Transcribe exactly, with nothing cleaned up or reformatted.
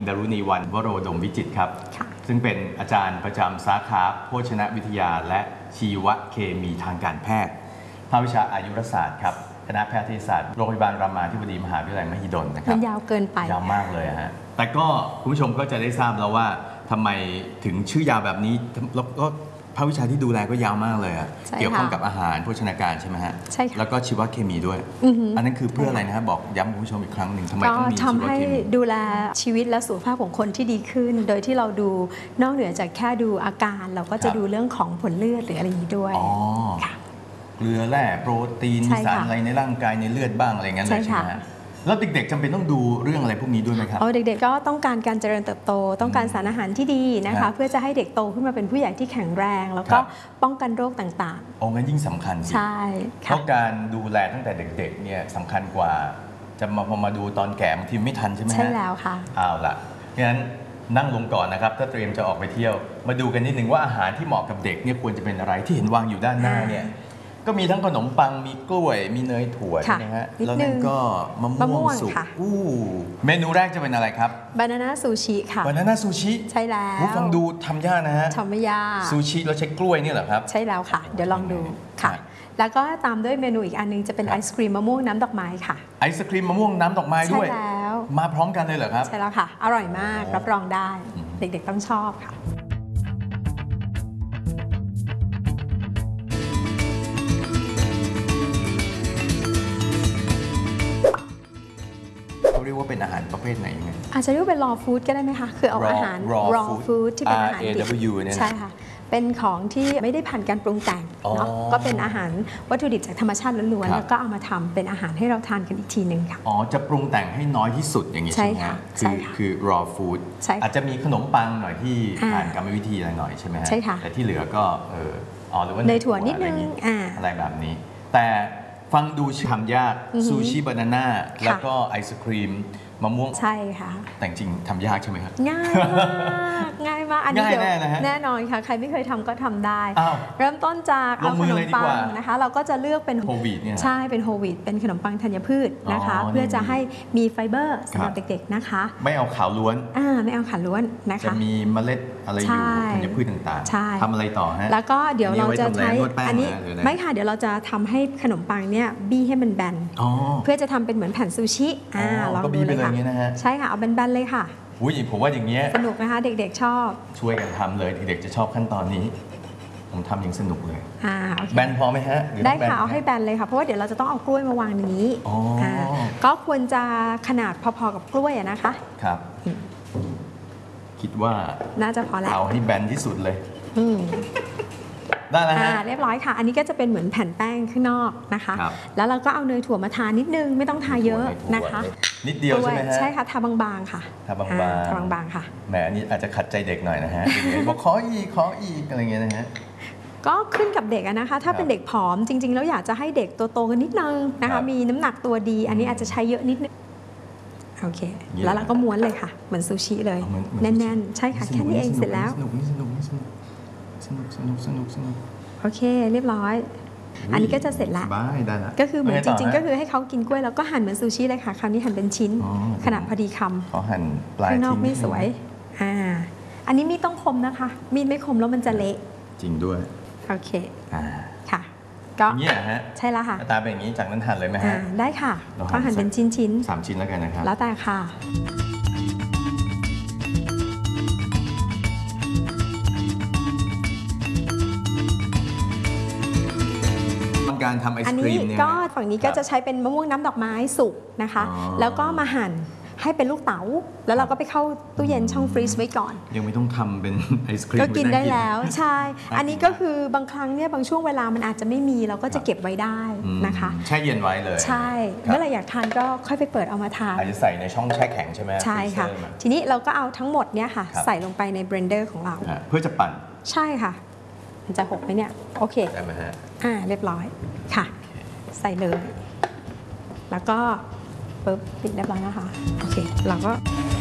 ดารุณีวรรณวโรดมวิจิตรครับซึ่งเป็นอาจารย์ประจำสาขาโภชนวิทยาและชีวเคมีทางการแพทย์ภาควิชาอายุรศาสตร์ครับคณะแพทยศาสตร์โรงพยาบาลรามาธิบดีมหาวิทยาลัยมหิดลนะครับมันยาวเกินไปยาวมากเลยฮะแต่ก็คุณผู้ชมก็จะได้ทราบแล้วว่าทำไมถึงชื่อยาวแบบนี้แล้วก็ภาควิชาที่ดูแลก็ยาวมากเลยอะเกี่ยวข้องกับอาหารโภชนาการใช่ไหมฮะใช่ค่ะแล้วก็ชีวเคมีด้วยอันนั้นคือเพื่ออะไรนะครับบอกย้ำคุณผู้ชมอีกครั้งหนึ่งทำไมต้องมีชีวเคมีก็ทำให้ดูแลชีวิตและสุขภาพของคนที่ดีขึ้นโดยที่เราดูนอกเหนือจากแค่ดูอาการเราก็จะดูเรื่องของผลเลือดหรืออะไรอย่างนี้ด้วยเกลือแร่โปรตีนสารอะไรในร่างกายในเลือดบ้างอะไรเงี้ยเลยใช่ไหมฮะแล้วเด็กๆจำเป็นต้องดูเรื่องอะไรพวกนี้ด้วยไหมครับอ๋อเด็กๆก็ต้องการการเจริญเติบโตต้องการสารอาหารที่ดีนะคะเพื่อจะให้เด็กโตขึ้นมาเป็นผู้ใหญ่ที่แข็งแรงแล้วก็ป้องกันโรคต่างๆโอ้งั้นยิ่งสำคัญสิใช่เพราะการดูแลตั้งแต่เด็กๆเนี่ยสำคัญกว่าจะมาพอมาดูตอนแก่บางทีไม่ทันใช่ไหมฮะใช่แล้วค่ะเอาล่ะงั้นนั่งลงก่อนนะครับถ้าเตรียมจะออกไปเที่ยวมาดูกันนิดหนึ่งว่าอาหารที่เหมาะกับเด็กเนี่ยควรจะเป็นอะไรที่เห็นวางอยู่ด้านหน้าเนี่ยก็มีทั้งขนมปังมีกล้วยมีเนยถั่วใช่ไหมฮะแล้วนั่นก็มะม่วงสุกอู้เมนูแรกจะเป็นอะไรครับบานาน่าซูชิค่ะบานาน่าซูชิใช่แล้วฟังดูทำยากนะฮะทำไม่ยากซูชิเราใช้กล้วยนี่เหรอครับใช่แล้วค่ะเดี๋ยวลองดูค่ะแล้วก็ตามด้วยเมนูอีกอันนึงจะเป็นไอศครีมมะม่วงน้ำดอกไม้ค่ะไอศครีมมะม่วงน้ำดอกไม้ด้วยใช่แล้วมาพร้อมกันเลยเหรอครับใช่แล้วค่ะอร่อยมากรับรองได้เด็กๆต้องชอบค่ะเรียกว่าเป็นอาหารประเภทไหนยังไงอาจจะเรียกว่าเป็น raw food ก็ได้ไหมคะคือเอาอาหาร raw food ที่เป็นอาหารดิบใช่ค่ะเป็นของที่ไม่ได้ผ่านการปรุงแต่งเนาะก็เป็นอาหารวัตถุดิบจากธรรมชาติล้วนๆแล้วก็เอามาทำเป็นอาหารให้เราทานกันอีกทีหนึ่งค่ะอ๋อจะปรุงแต่งให้น้อยที่สุดอย่างนี้ใช่ไหมคะคือคือ raw food อาจจะมีขนมปังหน่อยที่ผ่านกรรมวิธีอะไรหน่อยใช่ไหมฮะใช่ค่ะแต่ที่เหลือก็เอออ๋อหรือว่าในถั่วนิดนึงอะไรแบบนี้แต่ฟังดูทำยากซูชิบานาน่าแล้วก็ไอศครีมมะม่วงใช่ค่ะแต่จริงทำยากใช่ไหมครับง่ายมากง่ายมากอันนี้เดี๋ยวแน่นอนค่ะใครไม่เคยทำก็ทำได้เริ่มต้นจากเอาขนมปังนะคะเราก็จะเลือกเป็นโฮลวีตเนี่ยใช่เป็นโฮลวีตเป็นขนมปังธัญพืชนะคะเพื่อจะให้มีไฟเบอร์สำหรับเด็กๆนะคะไม่เอาขาวล้วนอ่าไม่เอาขาวล้วนนะคะจะมีเมล็ดอะไรอยู่ธัญพืชต่างๆทำอะไรต่อฮะแล้วก็เดี๋ยวเราจะใช้อันนี้ไม่ค่ะเดี๋ยวเราจะทำให้ขนมปังเนี่ยบี้ให้มันแบนเพื่อจะทำเป็นเหมือนแผ่นซูชิอ่าลองดูเลยค่ะใช่ค่ะเอาแบนๆเลยค่ะอุ้ยผมว่าอย่างเงี้ยสนุกนะคะเด็กๆชอบช่วยกันทำเลยเด็กๆจะชอบขั้นตอนนี้ผมทำอย่างสนุกเลยอ่าแบนพอไหมฮะได้ค่ะเอาให้แบนเลยค่ะเพราะว่าเดี๋ยวเราจะต้องเอากล้วยมาวางในนี้ก็ควรจะขนาดพอๆกับกล้วยนะคะครับคิดว่าน่าจะพอแล้วเอาให้แบนที่สุดเลยได้แล้วฮะเรียบร้อยค่ะอันนี้ก็จะเป็นเหมือนแผ่นแป้งข้างนอกนะคะแล้วเราก็เอาเนยถั่วมาทานิดนึงไม่ต้องทาเยอะนะคะนิดเดียวใช่ไหมฮะใช่ค่ะทาบางๆค่ะทาบางๆทาบางๆค่ะแหมอันนี้อาจจะขัดใจเด็กหน่อยนะฮะบอกขออีกขออีกอะไรเงี้ยนะฮะก็ขึ้นกับเด็กนะคะถ้าเป็นเด็กผอมจริงๆแล้วอยากจะให้เด็กโตๆกันนิดนึงนะคะมีน้ำหนักตัวดีอันนี้อาจจะใช้เยอะนิดนึงโอเคแล้วเราก็ม้วนเลยค่ะเหมือนซูชิเลยแน่นๆใช่ค่ะแค่นี้เองเสร็จแล้วสนุกสนุกสนุกสนุกสนุกสนุกสนุกโอเคเรียบร้อยอันนี้ก็จะเสร็จละได้ละก็คือเหมือนจริงๆก็คือให้เขากินกล้วยแล้วก็หั่นเหมือนซูชิเลยค่ะคราวนี้หั่นเป็นชิ้นขนาดพอดีคำขอหั่นปลายข้างนอกไม่สวยอ่าอันนี้มีดต้องคมนะคะมีดไม่คมแล้วมันจะเละจริงด้วยโอเคอ่าค่ะก็อย่างนี้ฮะใช่แล้วค่ะตาเป็นอย่างนี้จากนั้นหั่นเลยไหมฮะได้ค่ะก็หั่นเป็นชิ้นๆสามชิ้นแล้วกันนะครับแล้วแต่ค่ะการทำไอศครีมเนี่ยก็ฝั่งนี้ก็จะใช้เป็นมะม่วงน้ำดอกไม้สุกนะคะแล้วก็มาหั่นให้เป็นลูกเต๋าแล้วเราก็ไปเข้าตู้เย็นช่องฟรีซไว้ก่อนยังไม่ต้องทำเป็นไอศครีมก็กินได้แล้วใช่อันนี้ก็คือบางครั้งเนี่ยบางช่วงเวลามันอาจจะไม่มีเราก็จะเก็บไว้ได้นะคะแช่เย็นไว้เลยใช่เมื่อไหร่อยากทานก็ค่อยไปเปิดเอามาทานอาจจะใส่ในช่องแช่แข็งใช่ไหมใช่ค่ะทีนี้เราก็เอาทั้งหมดเนี่ยค่ะใส่ลงไปในเบลนเดอร์ของเราเพื่อจะปั่นใช่ค่ะมันจะหกไหมเนี่ยโอเคได้ไหมฮะอ่าเรียบร้อยค่ะใส่เลยแล้วก็ปึ๊บปิดเรียบร้อยนะคะโอเคเราก็